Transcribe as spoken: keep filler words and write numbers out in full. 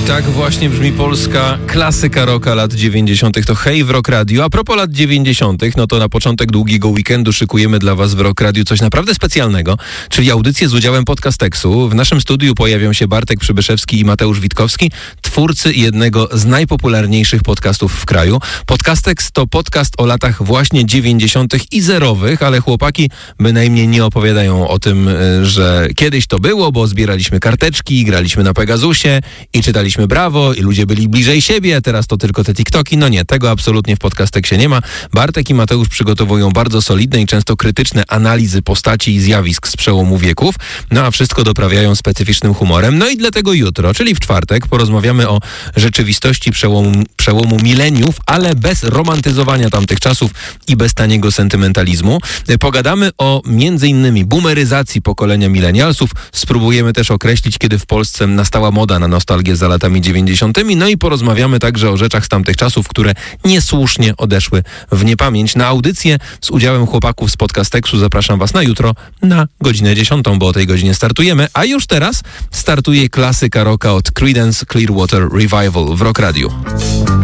Tak właśnie brzmi polska klasyka rocka lat dziewięćdziesiątych. To Hej w Rock Radio. A propos lat dziewięćdziesiątych, no to na początek długiego weekendu szykujemy dla was w Rock Radio coś naprawdę specjalnego, czyli audycję z udziałem Podcasteksu. W naszym studiu pojawią się Bartek Przybyszewski i Mateusz Witkowski, twórcy jednego z najpopularniejszych podcastów w kraju. Podcasteks to podcast o latach właśnie dziewięćdziesiątych i zerowych, ale chłopaki bynajmniej nie opowiadają o tym, że kiedyś to było, bo zbieraliśmy karteczki, graliśmy na Pegasusie i czytaliśmy Brawo i ludzie byli bliżej siebie, a teraz to tylko te TikToki. No nie, tego absolutnie w Podcasteksie nie ma. Bartek i Mateusz przygotowują bardzo solidne i często krytyczne analizy postaci i zjawisk z przełomu wieków, no a wszystko doprawiają specyficznym humorem. No i dlatego jutro, czyli w czwartek, porozmawiamy o rzeczywistości przełomu, przełomu mileniów, ale bez romantyzowania tamtych czasów i bez taniego sentymentalizmu. Pogadamy o między innymi boomeryzacji pokolenia milenialsów. Spróbujemy też określić, kiedy w Polsce nastała moda na nostalgię za latami dziewięćdziesiątymi. No i porozmawiamy także o rzeczach z tamtych czasów, które niesłusznie odeszły w niepamięć. Na audycję z udziałem chłopaków z Podcasteksu zapraszam was na jutro na godzinę dziesiątą, bo o tej godzinie startujemy. A już teraz startuje klasyka rocka od Creedence Clearwater Revival w Rock Radio.